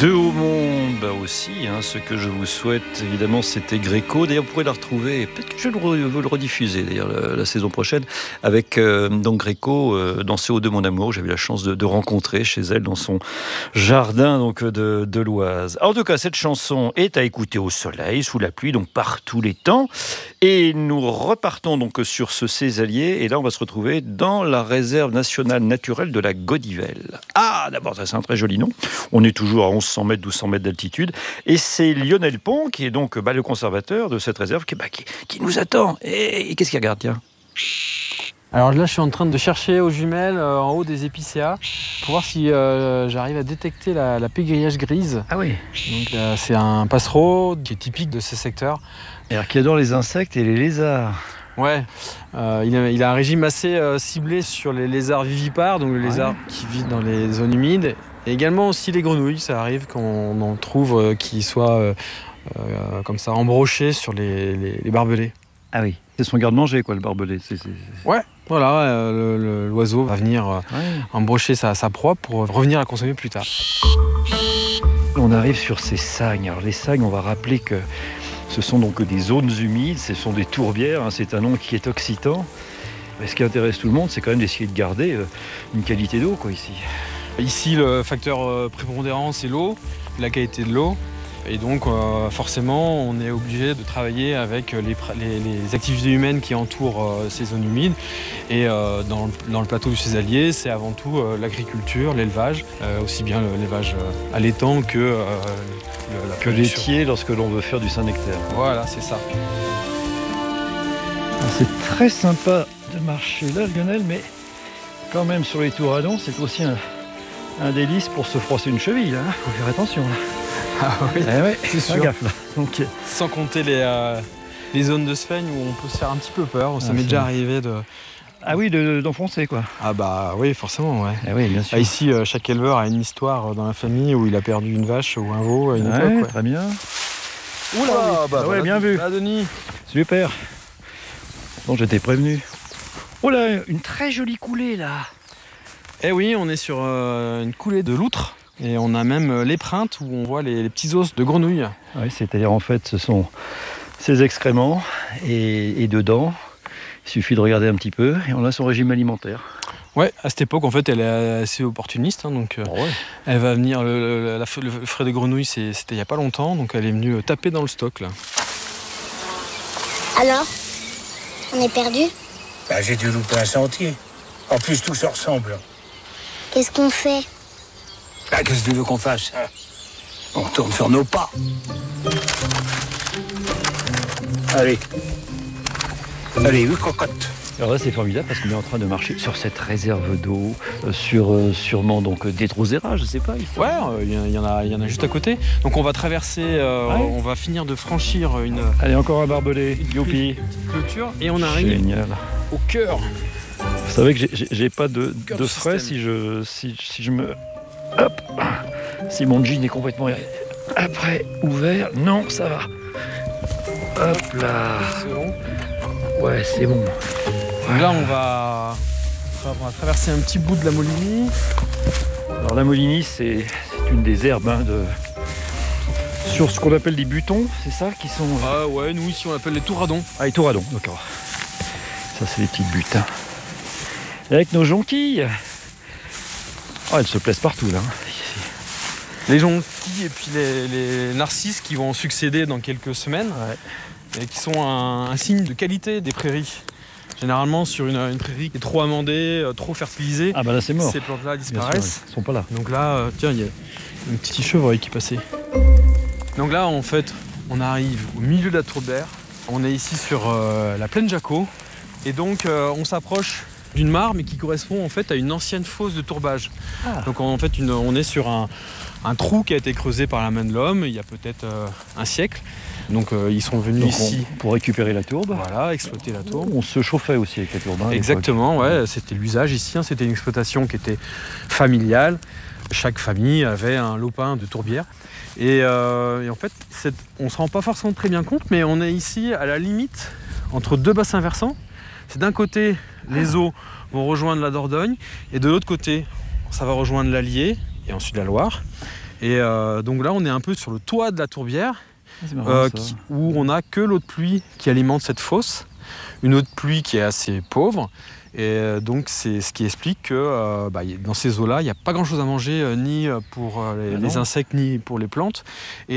De Haut Monde, aussi, ce que je vous souhaite, évidemment, c'était Gréco. D'ailleurs, vous pourrez la retrouver, peut-être que je vais le rediffuser, d'ailleurs, la saison prochaine, avec donc Gréco dans CO2 Mon Amour. J'avais la chance de rencontrer chez elle, dans son jardin donc, de l'Oise. En tout cas, cette chanson est à écouter au soleil, sous la pluie, donc par tous les temps. Et nous repartons donc sur ce Césalier, et là, on va se retrouver dans la réserve nationale naturelle de la Godivelle. Ah, d'abord, ça c'est un très joli nom. On est toujours à 1100 mètres, 1200 mètres d'altitude. Et c'est Lionel Pont, qui est donc le conservateur de cette réserve, qui nous attend. Et qu'est-ce qu'il regarde, tiens ? Alors là, je suis en train de chercher aux jumelles en haut des épicéas pour voir si j'arrive à détecter la pégrillache grise. Ah oui. Donc, c'est un passereau qui est typique de ces secteurs. Alors qui adore les insectes et les lézards. Ouais, il a un régime assez ciblé sur les lézards vivipares, donc les lézards qui vivent dans les zones humides. Et également aussi les grenouilles, ça arrive qu'on en trouve qui soient comme ça embrochés sur les barbelés. Ah oui, c'est son garde-manger le barbelé. Ouais, voilà, l'oiseau va venir embrocher sa proie pour revenir la consommer plus tard. On arrive sur ces sagnes. Alors les sagnes, on va rappeler que ce sont donc des zones humides, ce sont des tourbières, c'est un nom qui est occitan. Mais ce qui intéresse tout le monde, c'est quand même d'essayer de garder une qualité d'eau ici. Ici, le facteur prépondérant, c'est l'eau, la qualité de l'eau. Et donc, forcément, on est obligé de travailler avec les activités humaines qui entourent ces zones humides. Et dans le plateau du Césalier, c'est avant tout l'agriculture, l'élevage, aussi bien l'élevage à l'étang que laitier lorsque l'on veut faire du Saint-Nectaire. Voilà, c'est ça. Alors, c'est très sympa de marcher là, Lionel, mais quand même sur les Touradons, c'est aussi un délice pour se froisser une cheville. Faut faire attention. Ah oui, c'est sûr. Gaffe, là. Donc, sans compter les zones de sphène où on peut se faire un petit peu peur. Ça m'est déjà arrivé de... Ah oui, d'enfoncer quoi. Ah bah oui, forcément, ouais. Ah oui, bien sûr. Ici, chaque éleveur a une histoire dans la famille où il a perdu une vache ou un veau à une époque. Ouais. Très bien. Oula, oui. Bien vu. Denis. Super. Bon, j'étais prévenu. Oh là, une très jolie coulée là. Eh oui, on est sur une coulée de loutre. Et on a même l'épreinte où on voit les petits os de grenouille. Oui, c'est-à-dire en fait ce sont ces excréments et dedans, il suffit de regarder un petit peu et on a son régime alimentaire. Ouais, à cette époque en fait elle est assez opportuniste, donc elle va venir, le frais de grenouille c'était il n'y a pas longtemps, donc elle est venue taper dans le stock là. Alors, on est perdu ? J'ai dû louper un sentier. En plus tout se ressemble. Qu'est-ce qu'on fait ? Qu'est-ce que tu veux qu'on fasse ? On retourne sur nos pas. Allez, oui, cocotte. Alors là, c'est formidable parce qu'on est en train de marcher sur cette réserve d'eau, sur sûrement donc des Drosera, je sais pas. Ici. Ouais, il y en a juste à côté. Donc on va traverser, on va finir de franchir une. Allez, encore un barbelé, youpi. Clôture et on arrive au cœur. Vous savez que j'ai pas de frais si je me. Hop. Si mon jean est complètement après ouvert, non, ça va. Hop là. C'est bon. Ouais, c'est bon. Voilà. Là, on va traverser un petit bout de la Molinie. Alors la Molinie, c'est une des herbes sur ce qu'on appelle des butons, c'est ça qui sont. Ah ouais, nous ici on appelle les Touradons. Ah, les Touradons, d'accord. Ça, c'est les petites butins. Et avec nos jonquilles. Oh, elles se plaisent partout là. Les jonquilles et puis les narcisses qui vont succéder dans quelques semaines et qui sont un signe de qualité des prairies. Généralement sur une prairie qui est trop amendée, trop fertilisée, là c'est mort. Ces plantes-là disparaissent. Ils sont pas là. Donc là, tiens, il y a un petit chevreuil qui passait. Donc là, en fait, on arrive au milieu de la tourbière. On est ici sur la plaine Jacot et donc on s'approche d'une mare, mais qui correspond en fait à une ancienne fosse de tourbage. Donc en fait, on est sur un trou qui a été creusé par la main de l'homme il y a peut-être un siècle. Donc ils sont venus ici pour récupérer la tourbe. Voilà, exploiter la tourbe. On se chauffait aussi avec la tourbe. Exactement, ouais, c'était l'usage ici. C'était une exploitation qui était familiale. Chaque famille avait un lopin de tourbière. Et en fait, on ne se rend pas forcément très bien compte, mais on est ici à la limite entre deux bassins versants. C'est d'un côté, les eaux vont rejoindre la Dordogne, et de l'autre côté, ça va rejoindre l'Allier et ensuite la Loire. Et donc là, on est un peu sur le toit de la tourbière, C'est marrant, ça. où on n'a que l'eau de pluie qui alimente cette fosse. Une eau de pluie qui est assez pauvre. Et donc c'est ce qui explique que dans ces eaux-là, il n'y a pas grand-chose à manger, ni pour les insectes, ni pour les plantes.